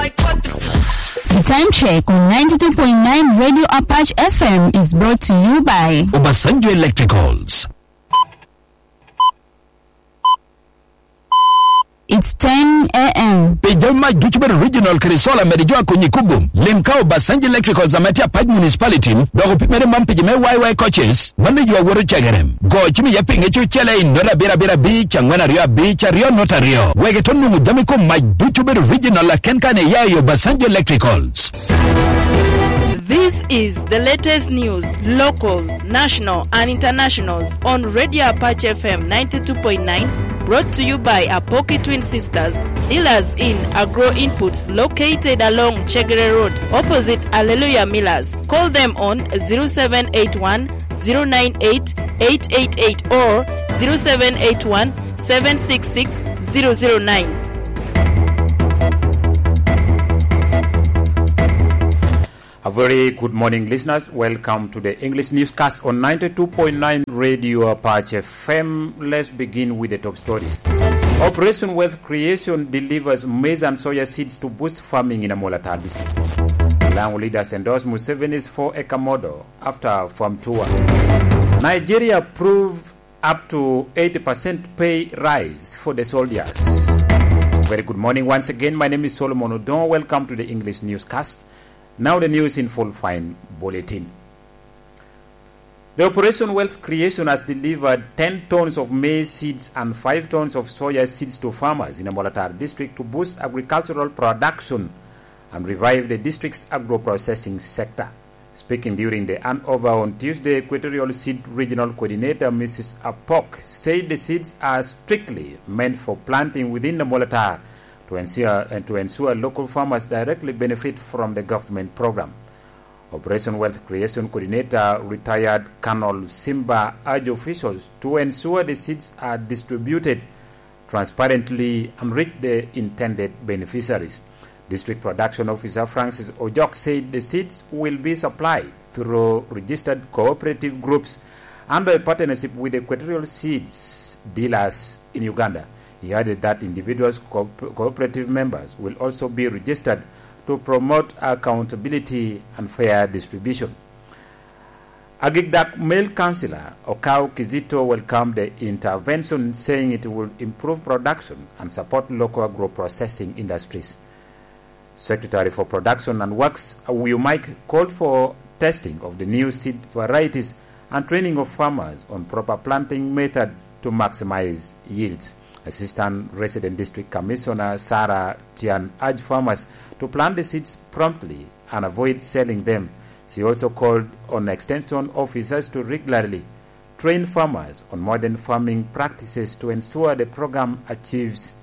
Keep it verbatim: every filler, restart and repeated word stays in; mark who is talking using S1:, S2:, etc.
S1: like what the
S2: The time check on ninety-two point nine Radio Apache F M is brought to you by
S3: Obasanjo Electricals.
S2: It's ten a.m.
S3: Pejama Juchber Regional Krisola Merijua Kunyikubum. Limka Obasanjo Electricals Amatia Paj Municipality. Dogo Pimere Mampijime Y Y coaches. Mande you are chagerem. Go chimi yaping echu chele in Nora Bira Bira Beach and Wana Rio Beach Rio Nota Rio. Wegetonu Mujamiko my Juchber Regional Kenkane Yayo Obasanjo Electricals.
S4: This is the latest news, locals, national and internationals on Radio Apache F M ninety-two point nine, brought to you by Apoki Twin Sisters, dealers in agro inputs located along Chegere Road, opposite Alleluia Millers. Call them on zero seven eight one, zero nine eight, eight eight eight or zero seven eight one, seven six six, zero zero nine.
S5: A very good morning, listeners. Welcome to the English newscast on ninety-two point nine Radio Apache F M. Let's begin with the top stories. Operation Wealth Creation delivers maize and soya seeds to boost farming in Amolatar district. Lango leaders endorse Museveni's four-acre model after farm tour. Nigeria approved up to eighty percent pay rise for the soldiers. Very good morning once again. My name is Solomon Odon. Welcome to the English newscast. Now the news in full fine bulletin. The Operation Wealth Creation has delivered ten tons of maize seeds and five tons of soya seeds to farmers in Amolatar district to boost agricultural production and revive the district's agro-processing sector. Speaking during the handover on Tuesday, Equatorial Seed Regional Coordinator Missus Apok said the seeds are strictly meant for planting within the Amolatar to ensure and to ensure local farmers directly benefit from the government program. Operation Wealth Creation Coordinator retired Colonel Simba urged officials to ensure the seeds are distributed transparently and reach the intended beneficiaries. District Production Officer Francis Ojok said the seeds will be supplied through registered cooperative groups under a partnership with Equatorial Seeds dealers in Uganda. He added that individuals, co- cooperative members will also be registered to promote accountability and fair distribution. Agigdak Male Councillor Okao Kizito welcomed the intervention, saying it will improve production and support local agro-processing industries. Secretary for Production and Works Awiyu Mike called for testing of the new seed varieties and training of farmers on proper planting method to maximize yields. Assistant Resident District Commissioner Sarah Tian urged farmers to plant the seeds promptly and avoid selling them. She also called on extension officers to regularly train farmers on modern farming practices to ensure the program achieves